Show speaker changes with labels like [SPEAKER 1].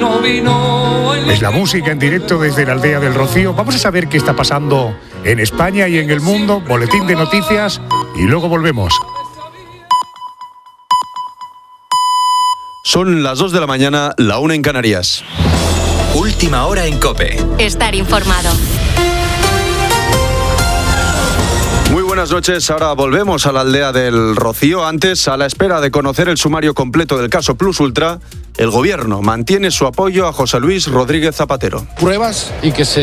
[SPEAKER 1] Es la música en directo desde la aldea del Rocío. Vamos a saber qué está pasando en España y en el mundo. Boletín de noticias y luego volvemos.
[SPEAKER 2] Son las 2 de la mañana, la 1 en Canarias.
[SPEAKER 3] Última hora en COPE.
[SPEAKER 4] Estar informado.
[SPEAKER 2] Muy buenas noches, ahora volvemos a la aldea del Rocío. Antes, a la espera de conocer el sumario completo del caso Plus Ultra, el Gobierno mantiene su apoyo a José Luis Rodríguez Zapatero.
[SPEAKER 5] Pruebas y que se